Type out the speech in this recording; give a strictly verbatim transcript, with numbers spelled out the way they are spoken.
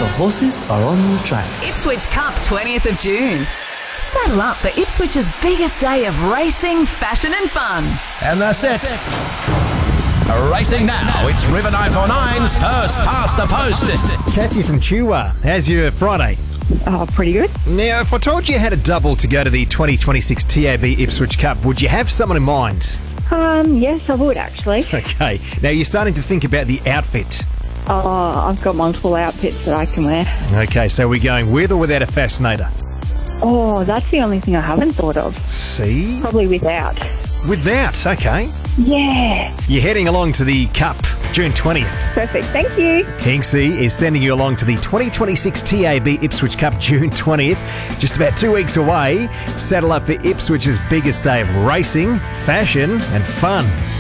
The horses are on the track. Ipswich Cup, twentieth of June. Saddle up for Ipswich's biggest day of racing, fashion and fun. And they're set. Racing now, it's River nine four nine's first past the post. Kathy from Chewa, how's your Friday? Oh, pretty good. Now, if I told you you had a double to go to the twenty twenty-six T A B Ipswich Cup, would you have someone in mind? Um, yes, I would actually. Okay, now you're starting to think about the outfit. Oh, I've got multiple outfits that I can wear. Okay, so we're going with or without a fascinator? Oh, that's the only thing I haven't thought of. See? Probably without. Without, okay. Yeah. You're heading along to the Cup, June twentieth. Perfect, thank you. Kinksy is sending you along to the twenty twenty-six T A B Ipswich Cup, June twentieth. Just about two weeks away. Saddle up for Ipswich's biggest day of racing, fashion and fun.